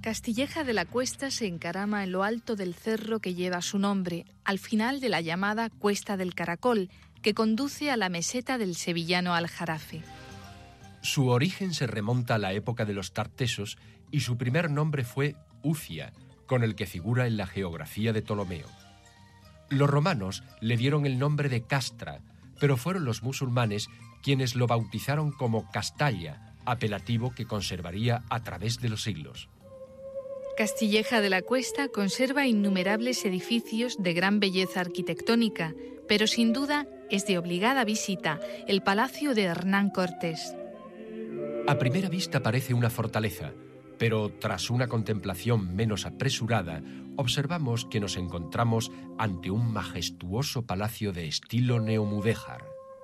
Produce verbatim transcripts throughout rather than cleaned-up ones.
Castilleja de la Cuesta se encarama en lo alto del cerro que lleva su nombre, al final de la llamada Cuesta del Caracol, que conduce a la meseta del sevillano Aljarafe. Su origen se remonta a la época de los tartesos y su primer nombre fue Ucia, con el que figura en la geografía de Ptolomeo. Los romanos le dieron el nombre de Castra, pero fueron los musulmanes quienes lo bautizaron como Castalla, apelativo que conservaría a través de los siglos. Castilleja de la Cuesta conserva innumerables edificios de gran belleza arquitectónica, pero sin duda es de obligada visita el Palacio de Hernán Cortés. A primera vista parece una fortaleza, pero tras una contemplación menos apresurada, observamos que nos encontramos ante un majestuoso palacio de estilo neomudéjar.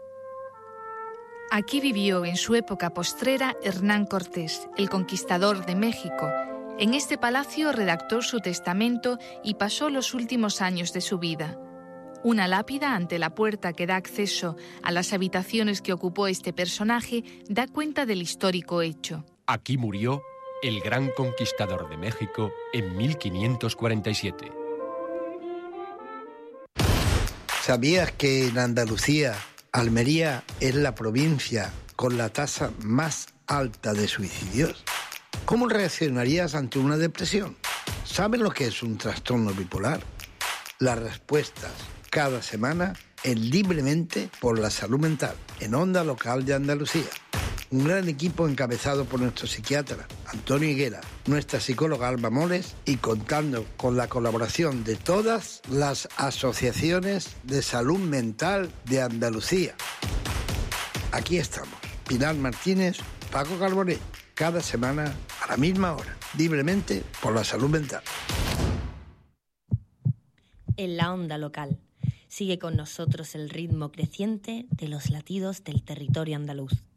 Aquí vivió en su época postrera Hernán Cortés, el conquistador de México. En este palacio redactó su testamento y pasó los últimos años de su vida. Una lápida ante la puerta que da acceso a las habitaciones que ocupó este personaje da cuenta del histórico hecho. Aquí murió el gran conquistador de México en mil quinientos cuarenta y siete. ¿Sabías que en Andalucía, Almería es la provincia con la tasa más alta de suicidios? ¿Cómo reaccionarías ante una depresión? ¿Sabes lo que es un trastorno bipolar? Las respuestas cada semana en Libremente por la Salud Mental, en Onda Local de Andalucía. Un gran equipo encabezado por nuestro psiquiatra Antonio Higuera, nuestra psicóloga Alba Moles y contando con la colaboración de todas las asociaciones de salud mental de Andalucía. Aquí estamos, Pilar Martínez, Paco Carbonell, cada semana a la misma hora, Libremente por la Salud Mental. En la Onda Local. Sigue con nosotros el ritmo creciente de los latidos del territorio andaluz.